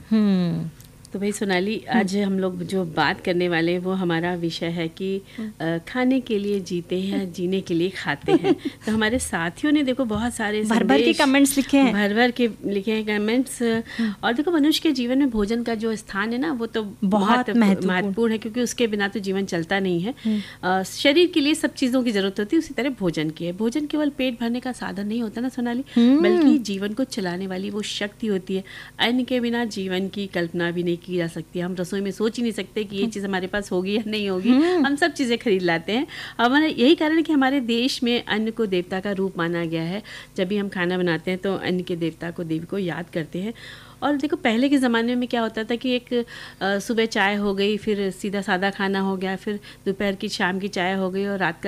तो भाई सोनाली, आज हम लोग जो बात करने वाले हैं वो हमारा विषय है कि खाने के लिए जीते हैं, जीने के लिए खाते हैं। तो हमारे साथियों ने देखो बहुत सारे भर के कमेंट्स लिखे हैं, भर के लिखे हैं कमेंट्स। और देखो मनुष्य के जीवन में भोजन का जो स्थान है ना वो तो बहुत महत्वपूर्ण है, क्योंकि उसके बिना तो जीवन चलता नहीं है। शरीर के लिए सब चीज़ों की जरूरत होती है, उसी तरह भोजन की है। भोजन केवल पेट भरने का साधन नहीं होता ना सोनाली, बल्कि जीवन को चलाने वाली वो शक्ति होती है। अन्न के बिना जीवन की कल्पना भी नहीं की जा सकती। हम रसोई में सोच ही नहीं सकते कि ये चीज़ हमारे पास होगी या नहीं होगी। हम सब चीज़ें खरीद लाते हैं। हमारा यही कारण है कि हमारे देश में अन्न को देवता का रूप माना गया है। जब भी हम खाना बनाते हैं तो अन्न के देवता को, देवी को याद करते हैं। और देखो पहले के ज़माने में क्या होता था कि एक सुबह चाय हो गई, फिर सीधा सादा खाना हो गया, फिर दोपहर की शाम की चाय हो गई, और रात का